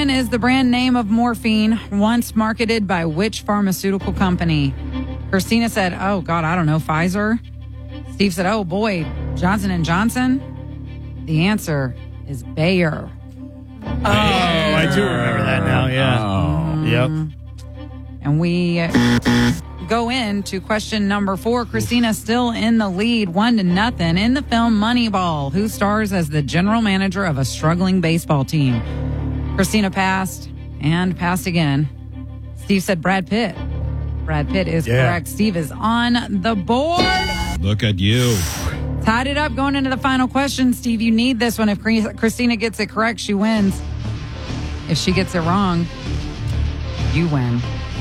Heroin is the brand name of morphine once marketed by which pharmaceutical company? Christina said, oh, God, I don't know, Pfizer. Steve said, oh, boy, Johnson & Johnson. The answer is Bayer. Oh, I do remember that now, yeah. Oh. Yep. And we go into question number 4. Christina still in the lead, 1-0. In the film Moneyball, who stars as the general manager of a struggling baseball team? Christina passed and passed again. Steve said Brad Pitt. Brad Pitt is correct. Steve is on the board. Look at you. Tied it up going into the final question. Steve, you need this one. If Christina gets it correct, she wins. If she gets it wrong, you win.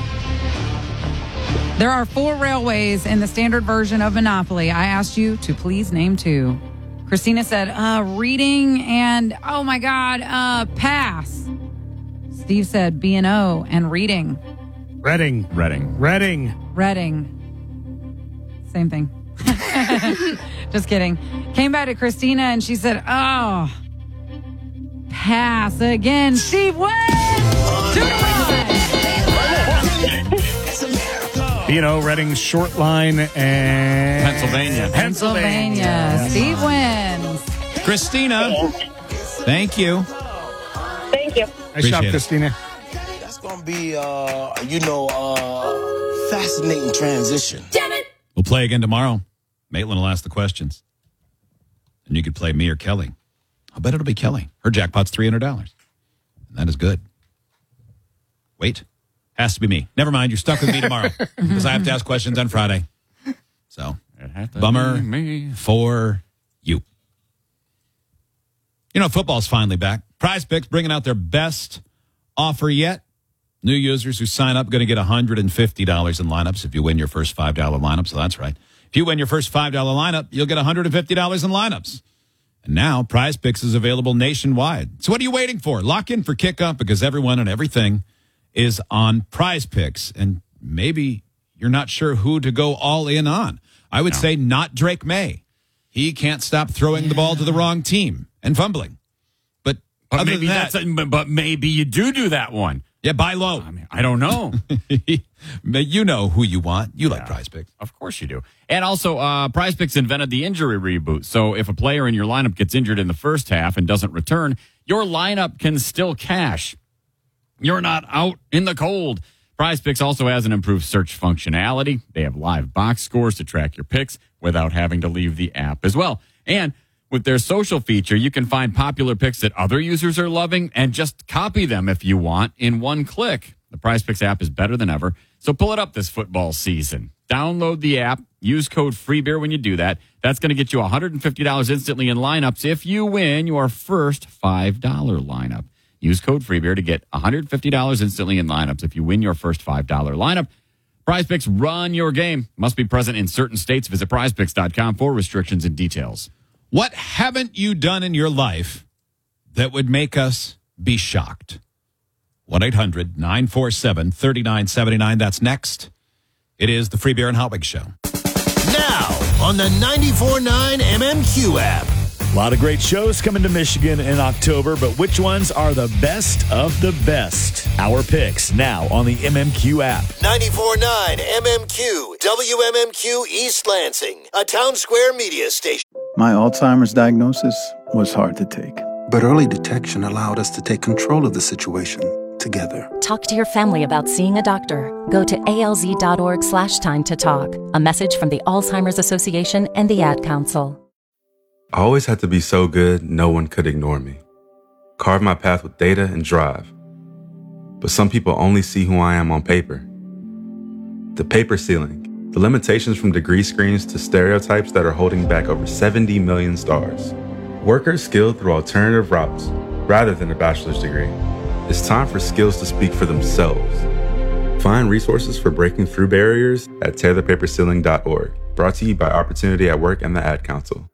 There are 4 railways in the standard version of Monopoly. I asked you to please name 2. Christina said, reading and, oh my God, pass. Steve said B&O and reading. Reading. Same thing. Just kidding. Came back to Christina and she said, oh, pass again. Steve wins! 2-1. Reading, Short Line, and Pennsylvania. Steve wins. Christina, thank you. Thank you. Nice job, Christina. That's going to be, fascinating transition. Damn it! We'll play again tomorrow. Maitland will ask the questions. And you could play me or Kelly. I'll bet it'll be Kelly. Her jackpot's $300. And that is good. Wait. Has to be me. Never mind. You're stuck with me tomorrow. Because I have to ask questions on Friday. So, bummer for you. Football's finally back. Prize Picks bringing out their best offer yet. New users who sign up going to get $150 in lineups if you win your first $5 lineup. So that's right. If you win your first $5 lineup, you'll get $150 in lineups. And now Prize Picks is available nationwide. So what are you waiting for? Lock in for kickoff because everyone and everything is on Prize Picks. And maybe you're not sure who to go all in on. I would say not Drake May. He can't stop throwing the ball to the wrong team and fumbling. But other maybe than that, but maybe you do that one. Yeah, buy low. I mean, I don't know. You know who you want. You like Prize Picks. Of course you do. And also, Prize Picks invented the injury reboot. So if a player in your lineup gets injured in the first half and doesn't return, your lineup can still cash. You're not out in the cold. Prize Picks also has an improved search functionality. They have live box scores to track your picks without having to leave the app as well. And with their social feature, you can find popular picks that other users are loving and just copy them if you want in one click. The Prize Picks app is better than ever, so pull it up this football season. Download the app. Use code FREEBEER when you do that. That's going to get you $150 instantly in lineups if you win your first $5 lineup. Use code FREEBEER to get $150 instantly in lineups if you win your first $5 lineup. Prize Picks, run your game. Must be present in certain states. Visit prizepicks.com for restrictions and details. What haven't you done in your life that would make us be shocked? 1-800-947-3979. That's next. It is the Free Beer and Hot Wings Show. Now on the 94.9 MMQ app. A lot of great shows coming to Michigan in October, but which ones are the best of the best? Our picks now on the MMQ app. 94.9 MMQ, WMMQ East Lansing, a Town Square media station. My Alzheimer's diagnosis was hard to take. But early detection allowed us to take control of the situation together. Talk to your family about seeing a doctor. Go to alz.org/time to talk. A message from the Alzheimer's Association and the Ad Council. I always had to be so good, no one could ignore me. Carve my path with data and drive. But some people only see who I am on paper. The paper ceiling, the limitations from degree screens to stereotypes that are holding back over 70 million stars. Workers skilled through alternative routes, rather than a bachelor's degree. It's time for skills to speak for themselves. Find resources for breaking through barriers at tearthepaperceiling.org. Brought to you by Opportunity at Work and the Ad Council.